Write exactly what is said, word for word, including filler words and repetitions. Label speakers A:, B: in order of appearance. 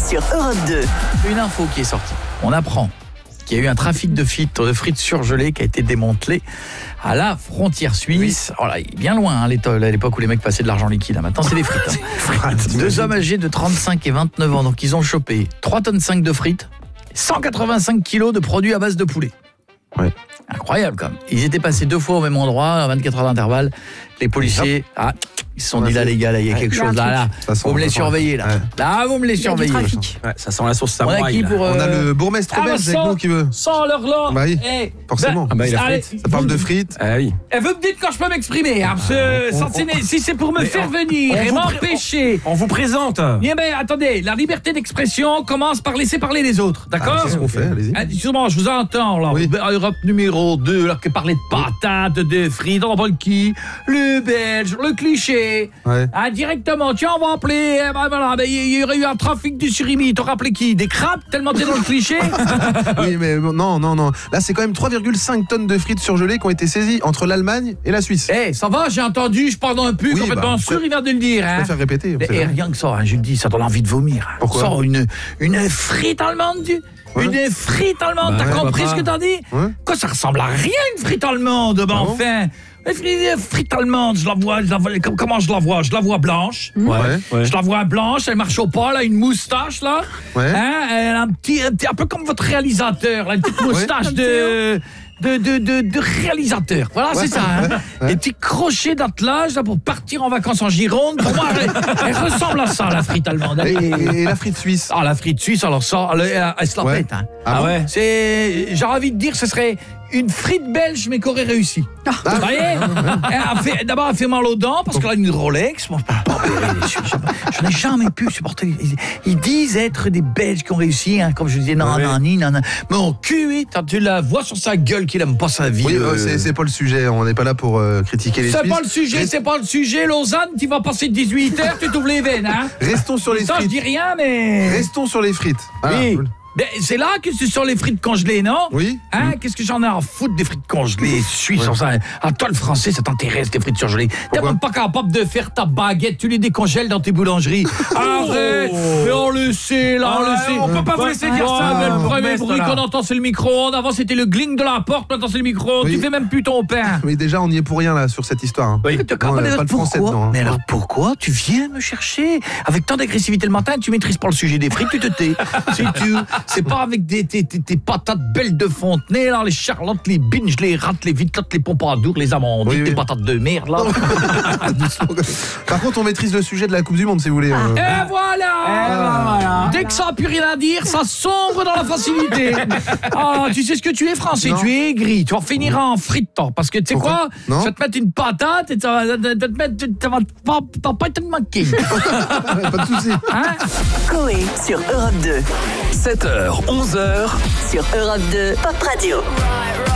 A: sur Europe deux.
B: Une info qui est sortie. On apprend qu'il y a eu un trafic de frites, de frites surgelées qui a été démantelé à la frontière suisse. Oh là, il est bien loin, hein, à l'époque où les mecs passaient de l'argent liquide. Maintenant, c'est des frites. Hein. Deux hommes âgés de trente-cinq et vingt-neuf ans, donc ils ont chopé trois tonnes cinq de frites, cent quatre-vingt-cinq kilos de produits à base de poulet.
C: Ouais.
B: Incroyable, quand même. Ils étaient passés deux fois au même endroit, à vingt-quatre heures d'intervalle. Les policiers... Ah, ils se sont dit, là, les gars, là, il y a quelque chose, là, là.
C: Ça sent,
B: vous me les
C: ça sent.
B: surveillez, là.
C: Ouais.
B: Là, vous me les surveillez.
D: Ouais, ça sent la sauce samouraï.
B: On a qui
D: là.
B: pour...
C: On a
B: euh,
C: le bourgmestre
B: Ah,
C: belge avec
B: sans-
C: nous qui veut.
B: Sans leur là.
C: Bah oui,
B: Eh,
C: forcément.
D: Ah bah, il a
B: allez,
D: frites.
C: Ça parle de frites.
D: Ah oui.
B: Et vous me dites quand je peux m'exprimer, hein, parce que
D: on-
B: Santiné, si c'est pour me
D: Mais
B: faire
D: on-
B: venir
D: on
B: et
D: vous pré-
B: m'empêcher...
D: On vous présente.
B: Eh ben, attendez, la liberté d'expression commence par laisser parler les autres, d'accord?
C: C'est ce qu'on fait, allez-y.
B: Ah, justement, je vous entends, là.
C: Oui.
B: Europe numéro deux, là, qui parlait de patates, de frites, on va le qui? Le belge, le cliché.
C: Ouais.
B: Ah, directement, tiens, on va appeler, eh ben, voilà, ben, il y aurait eu un trafic du surimi, t'aurais appelé qui? Des crabes, tellement t'es dans le cliché?
C: Oui, mais non, non, non. Là, c'est quand même trois virgule cinq tonnes de frites surgelées qui ont été saisies entre l'Allemagne et la Suisse.
B: Eh, ça va, j'ai entendu, je pars dans un pu,
C: Oui,
B: complètement
C: bah,
B: sûr,
C: je
B: il vient de le dire,
C: Je
B: hein.
C: préfère répéter. on
B: Et
C: sait jamais.
B: rien que ça, hein, je le dis, ça donne envie de vomir. hein.
C: Pourquoi?
B: Ça, une, une frite allemande, tu-
C: Ouais.
B: une frite allemande,
D: Bah
B: t'as
D: ouais,
B: compris
D: papa.
B: ce que t'as dit?
C: Ouais.
B: Quoi, ça ressemble à rien, une frite allemande, ben
C: Ah bon
B: enfin. Une frite, frite allemande, je la vois, je la vois, com- comment je la vois? Je la vois blanche.
C: Ouais.
D: Ouais.
B: Je la vois blanche, elle marche au pas, là, une moustache, là.
C: Ouais.
B: Hein, elle a un petit, un petit, un peu comme votre réalisateur, là, une petite moustache de... De, de, de, de réalisateur. Voilà,
C: Ouais.
B: c'est ça. Hein.
C: Ouais.
B: Des petits crochets d'attelage là, pour partir en vacances en Gironde. Pour moi, elle, elle ressemble à ça, la frite allemande.
C: Et,
B: Elle est-
C: et- et la frite suisse.
B: Ah, la frite suisse, alors ça, elle, elle- elle se la
C: Ouais.
B: pète. Hein.
C: Ah bon
B: C'est, j'ai envie de dire, ce serait une frite belge, mais qui aurait réussi.
C: Ah.
B: Vous voyez? Elle a fait- D'abord, elle fait mal aux dents, parce qu'elle a une Rolex. Moi, je peux pas me déçu. Je n'ai jamais pu supporter. Ils, ils disent être des Belges qui ont réussi, hein, comme je disais, non,
D: Ouais.
B: non, ni, non, non. Mais au cul, oui, quand tu la vois sur sa gueule qu'il aime pas sa vie.
C: Oui,
B: euh,
C: euh, c'est c'est pas le sujet. On n'est pas là pour euh, critiquer les
B: c'est
C: Suisses.
B: pas le sujet,
C: Rest-
B: c'est pas le sujet. Lausanne, tu vas passer dix-huit heures, tu t'ouvres les veines, hein.
C: Restons sur les
B: Ça, je
C: frites.
B: dis rien, mais...
C: Restons sur les frites. Voilà.
B: Oui. Ben, c'est là que c'est sur les frites congelées, non?
C: Oui.
B: Hein? Qu'est-ce que j'en ai à foutre des frites congelées suisses? Enfin, à toi, le français, ça t'intéresse, les frites surgelées. T'es
C: Pourquoi
B: même pas capable de faire ta baguette, tu les décongèles dans tes boulangeries. Arrête! Mais on le sait, là, on
D: Ah,
B: le sait.
D: on peut pas vous laisser dire
B: Ouais,
D: ça,
B: mais
D: le
B: le premier
D: bourgmestre,
B: bruit
D: là.
B: qu'on entend, c'est le micro-ondes. Avant, c'était le gling de la porte, maintenant, c'est le micro-ondes.
C: Oui.
B: Tu fais même plus ton pain.
C: Mais déjà, on n'y est pour rien là sur cette histoire. hein.
B: Mais t'as
C: Non,
B: quand même
C: il y a
B: l'air-
C: pas de français
B: pourquoi
C: dedans, hein.
B: Mais alors pourquoi tu viens me chercher avec tant d'agressivité le matin? Tu maîtrises pas le sujet des frites, tu te tais. C'est tout. C'est pas avec des tes, tes, tes patates belles de Fontenay, là, les charlottes, les binges, les rates, les vitlottes, les pompadours, les amandes,
C: Oui,
B: tes
C: oui.
B: patates de merde là.
C: Par contre, on maîtrise le sujet de la Coupe du Monde si vous voulez. euh.
B: Et voilà. Dès que ça a plus rien à dire, ça sombre dans la facilité. Ah, tu sais ce que tu es, français?
C: Non.
B: Tu es aigri. Tu vas finir en fritant. Parce que tu sais
C: Pourquoi?
B: quoi?
C: Non.
B: Tu vas te mettre une patate et ça va ça va te mettre. Ça va pas, ça va pas te manquer.
C: Pas de souci.
B: Hein?
A: Coé sur Europe deux.
E: sept heures, onze heures.
A: Sur Europe deux, Pop Radio.